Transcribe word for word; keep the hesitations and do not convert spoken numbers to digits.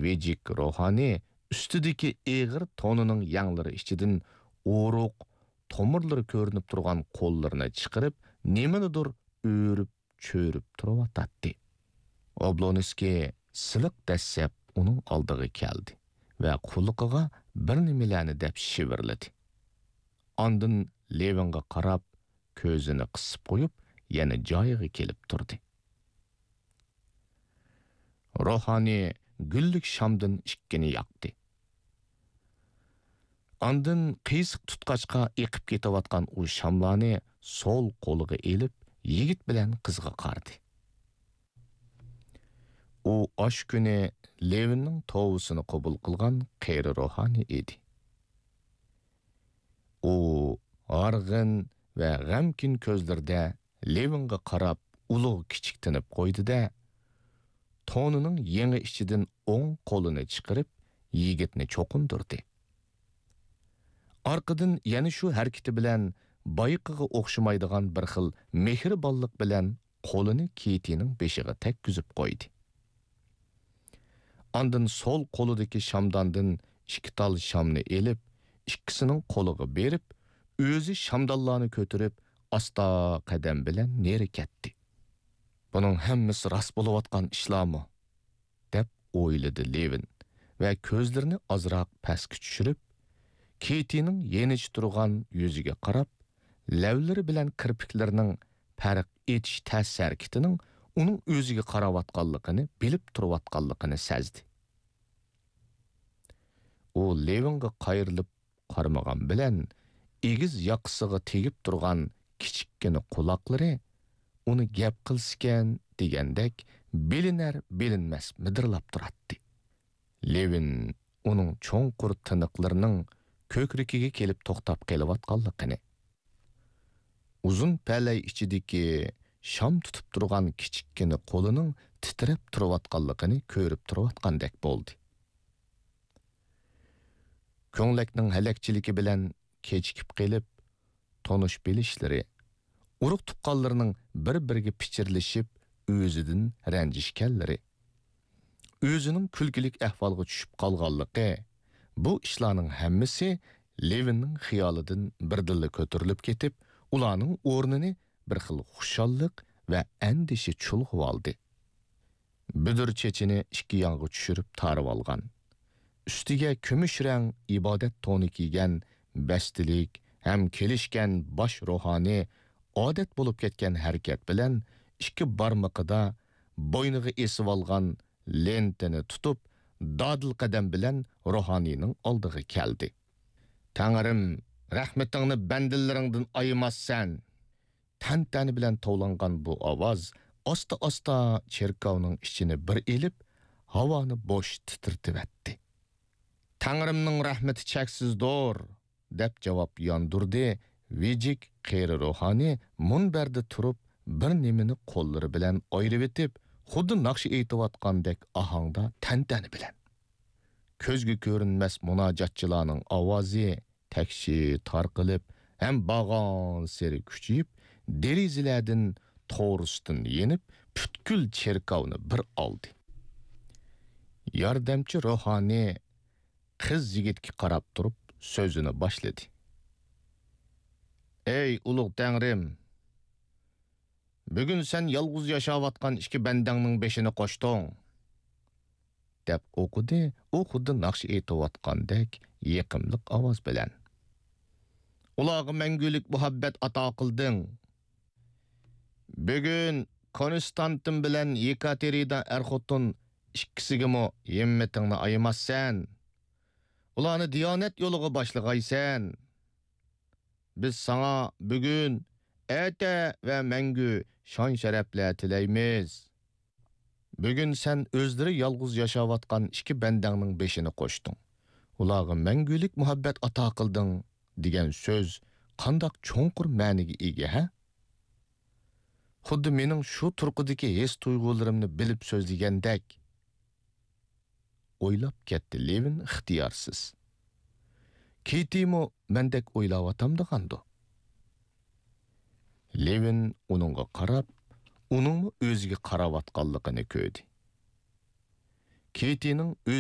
Vejik ruhani üstüdeki eğir tonunun yanları içidin oruq, tomirlari ko'rinib turgan qo'llarini chiqarib, nimanidir o'rib, cho'rib turavatdi. Oblonski siliq dassab uning oldiga keldi va quliqiga bir nimalarni deb shivirladi. Ondan Levinga qarab, ko'zini qisib qo'yib, yana joyiga kelib turdi. Ruhani gullik shamdan ikkini yoqdi. Ondan qiysik tutqachqa eqib ketayotgan u shamlarni sol qo'liga elib, yigit bilan qizga qaradi. U osh kuni Levinning tovusini qabul qilgan qeyri ruhani edi. U arg'in va g'amkin ko'zlarda Levinga qarab ulug' kichiktinib qo'ydi-da, tonining yangi ichidan o'ng qo'lini chiqarib, yigitni cho'qindirdi. Arqadan yana shu harakati bilan bayiqiga o'xshamaydigan bir xil mehribonlik bilan qo'lini Ketining beshiga tekkizib qo'ydi. Ondan sol qo'lidagi shamdandan ikki tal shamni elib, ikkisining qo'liga berib, o'zi shamdonlarni ko'tarib, asta qadam bilan neri ketdi. Buning hammasi rost bo'layotgan ishlarmi? deb o'yladi Levin va ko'zlarini ozroq pastga tushirib, Ketining yenichi turgan yuziga qarab, lavlari bilan kirpiklarining farq etish ta'sir harakatining uning o'ziga qarayotganligini bilib turayotganligini sezdi. U Levinga qayrilib qaramagan bilan egiz yoqasiga tegib turgan kichikkina quloqlari uni gap qilskan degandek bilinar bilinmas midirlab turardi. Levin uning cho'nqur tiniqlarining ko'krikiga kelib to'xtab qelyotganligini, uzun palay ichidagi sham tutib turgan kichikkina qo'lining titrab turayotganligini ko'rib turayotgandek bo'ldi. Ko'nglakning halakchiligi bilan kechikib qelib, tonish bilishlari, urug' tuqqanlarining bir-biriga pichirlashib, o'zidan ranjishganlari, o'zining kulgilik ahvolga tushib qolganligi, bu ishlarning hammasi Levinning xiyolidan birdilla ko'tarilib ketib, ularning o'rnini bir xil xushallik va andishi chulg'ib oldi. Bidir chechini ikki yonga tushirib tarib olgan. Üstiga kumush rang ibodat toni kiygan bastilik ham kelishgan bosh ruhani odat bo'lib ketgan harakat bilan ikki barmoqida bo'yniga esib olgan lentini tutib, dadil qadam bilan ruhanining oldiga keldi. Tangrim, rahmetingni bandillaringdan ayamazsan. Tantani bilan tovlangan bu ovoz osta-osta cherkovning ichini bir elib, havoni bo'sh titirtibatdi. Tangrimning rahmeti cheksizdir, deb javob yondirdi. Vejik qeyri ruhani munbarda turib, bir nimani qo'llari bilan o'yrib etib, xuddi naqsh aytayotgandek ahangda tantani bilan. Ko'zga ko'rinmas munojatchilarning ovozi takshi tarqilib, ham bag'on seri kuchayib, derizalardan to'g'risidan yenib, putkul cherkovni bir oldi. Yordamchi ruhani qiz yigitga qarab turib so'zini boshladi. Ey ulug' Tangrim, bugun sen yolg'iz yashayotgan ikki bandangning beshini qo'shding, deb o'qidi. U xuddi naqsh aytayotgandek yiqimliq ovoz bilan. Ularga mangulik muhabbat ato qilding. Bugun Konstantin bilan Yekaterina er-xotin ikkisigimi himmatingni ayamazsan. Ularni diyonat yo'liga boshlag'aysan. Biz sana bugun ata va mangu shon sharaflar tilaymiz. Bugun sen o'zlari yolg'iz yashayotgan ikki bandangning beshini qo'shding. Ularga mangulik muhabbat ato qilding degan so'z qandoq cho'nqur ma'niga ega, ha? Xuddi mening shu turqidagi his tuyg'ularimni bilib so'zlagandek o'ylab ketdi Levin ixtiyorsiz. Ketimo mendek o'ylayotgandigandi. Levin uningga qarab, uning o'ziga qarayotganligini ko'rdi. Ketining